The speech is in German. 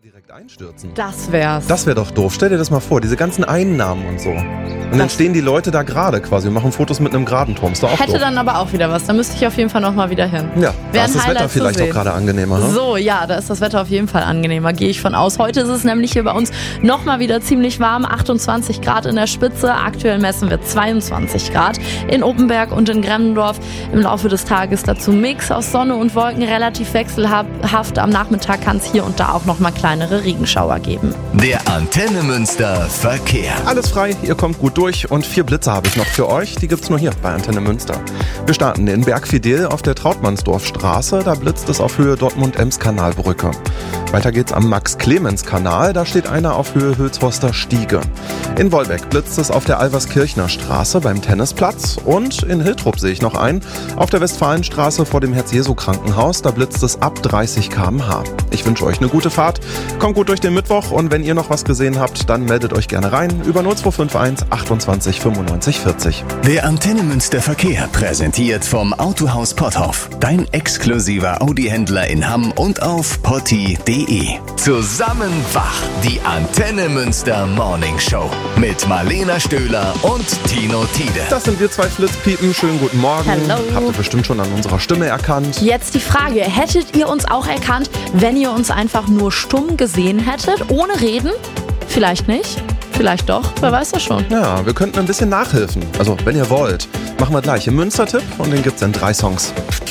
direkt einstürzen. Das wär's. Das wäre doch doof. Stell dir das mal vor, diese ganzen Einnahmen und so. Und dann stehen die Leute da gerade quasi und machen Fotos mit einem geraden Turm. Ist doch auch Hätte doof. dann aber auch wieder was. Da müsste ich auf jeden Fall nochmal wieder hin. Ja, da Wär ist ein das Wetter Highlight zu vielleicht auch sehen. gerade angenehmer. Ne? So, ja, da ist das Wetter auf jeden Fall angenehmer, gehe ich von aus. Heute ist es nämlich hier bei uns nochmal wieder ziemlich warm, 28 Grad in der Spitze. Aktuell messen wir 22 Grad in Oppenberg und in Gremmendorf. Im Laufe des Tages dazu Mix aus Sonne und Wolken, relativ wechselhaft. Am Nachmittag kann es hier und da auch nochmal kleinere Regenschauer geben. Der Antenne Münster Verkehr. Alles frei, ihr kommt gut durch und 4 Blitze habe ich noch für euch. Die gibt's nur hier bei Antenne Münster. Wir starten in Bergfidel auf der Trautmannsdorfstraße. Da blitzt es auf Höhe Dortmund-Ems-Kanalbrücke. Weiter geht's am Max-Clemens-Kanal. Da steht einer auf Höhe Hülshorster Stiege. In Wolbeck blitzt es auf der Alverskirchner Straße beim Tennisplatz. Und in Hiltrup sehe ich noch einen. Auf der Westfalenstraße vor dem Herz-Jesu-Krankenhaus. Da blitzt es ab 30 km/h. Ich wünsche euch eine gute Fahrt. Kommt gut durch den Mittwoch und wenn ihr noch was gesehen habt, dann meldet euch gerne rein über 0251 28 95 40. Der Antenne Münster Verkehr präsentiert vom Autohaus Potthoff. Dein exklusiver Audi-Händler in Hamm und auf potti.de. Zusammen wach, die Antenne Münster Morning Show mit Marlena Stöhler und Tino Tiede. Das sind wir zwei Flitzpiepen. Schönen guten Morgen. Hallo. Habt ihr bestimmt schon an unserer Stimme erkannt. Jetzt die Frage, hättet ihr uns auch erkannt, wenn ihr uns einfach nur stumm gesehen hättet, ohne reden? Vielleicht nicht, vielleicht doch, wer weiß das schon. Ja, wir könnten ein bisschen nachhelfen. Also, wenn ihr wollt. Machen wir gleich im Münster-Tipp und den gibt's in 3 Songs.